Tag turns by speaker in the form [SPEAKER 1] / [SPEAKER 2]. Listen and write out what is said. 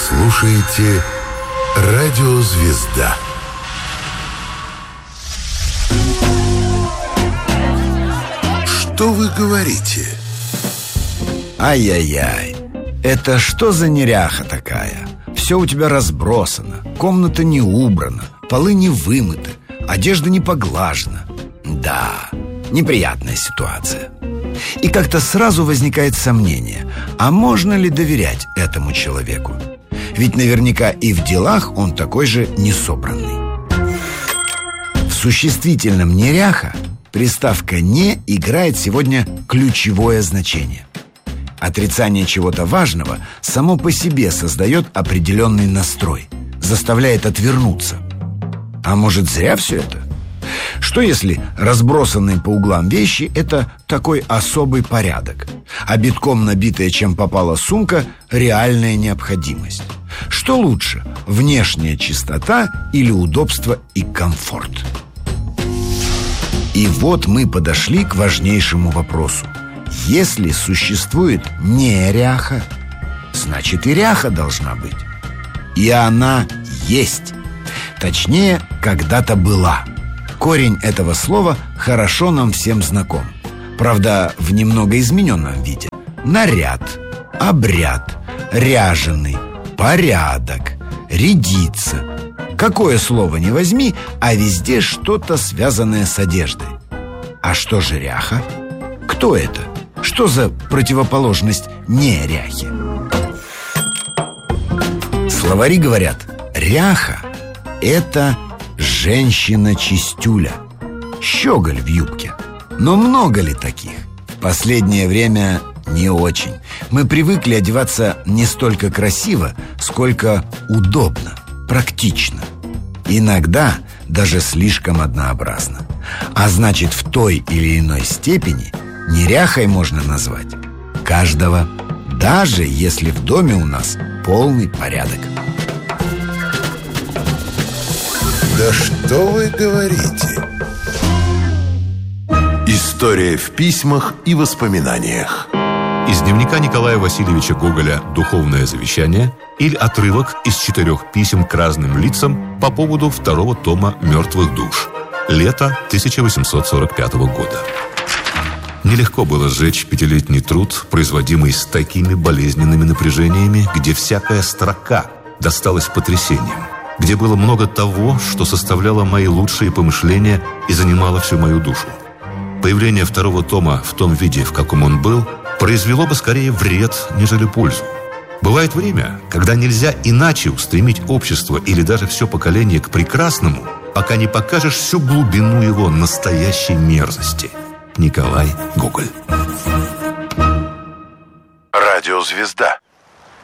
[SPEAKER 1] слушаете «Радио Звезда». Что вы говорите?
[SPEAKER 2] Ай-яй-яй, это что за неряха такая? Все у тебя разбросано, комната не убрана, полы не вымыты, одежда не поглажена. Да, неприятная ситуация. И как-то сразу возникает сомнение, а можно ли доверять этому человеку? Ведь наверняка и в делах он такой же несобранный. В существительном неряха приставка «не» играет сегодня ключевое значение. Отрицание чего-то важного само по себе создает определенный настрой, заставляет отвернуться. А может, зря все это? Что если разбросанные по углам вещи – это такой особый порядок, а битком набитая чем попала сумка – реальная необходимость? Что лучше – внешняя чистота или удобство и комфорт? И вот мы подошли к важнейшему вопросу. Если существует неряха, значит и ряха должна быть. И она есть. Точнее, когда-то была. Корень этого слова хорошо нам всем знаком. Правда, в немного измененном виде. Наряд, обряд, ряженый, порядок, рядиться. Какое слово ни возьми, а везде что-то связанное с одеждой. А что же ряха? Кто это? Что за противоположность неряхе? Словари говорят, ряха – это женщина-чистюля, щеголь в юбке. Но много ли таких? В последнее время не очень. Мы привыкли одеваться не столько красиво, сколько удобно, практично. Иногда даже слишком однообразно. А значит, в той или иной степени неряхой можно назвать каждого, даже если в доме у нас полный порядок.
[SPEAKER 1] Да что вы говорите? История в письмах и воспоминаниях.
[SPEAKER 3] Из дневника Николая Васильевича Гоголя «Духовное завещание» или отрывок из 4 писем к разным лицам по поводу 2-го тома «Мертвых душ». Лето 1845 года. Нелегко было сжечь 5-летний труд, производимый с такими болезненными напряжениями, где всякая строка досталась потрясением, где было много того, что составляло мои лучшие помышления и занимало всю мою душу. Появление 2-го тома в том виде, в каком он был, произвело бы скорее вред, нежели пользу. Бывает время, когда нельзя иначе устремить общество или даже все поколение к прекрасному, пока не покажешь всю глубину его настоящей мерзости. Николай Гоголь.
[SPEAKER 1] Радио Звезда.